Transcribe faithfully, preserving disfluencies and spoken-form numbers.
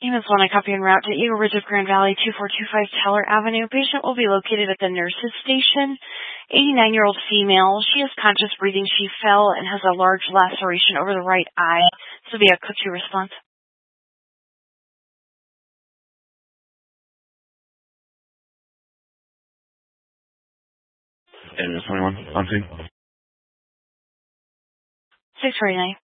Amos one, I copy en route to Eagle Ridge of Grand Valley, two four two five Teller Avenue. Patient will be located at the nurse's station. eighty-nine-year-old female. She is conscious breathing. She fell and has a large laceration over the right eye. This will be a quick two response. Amos twenty-one, on scene. six forty-nine.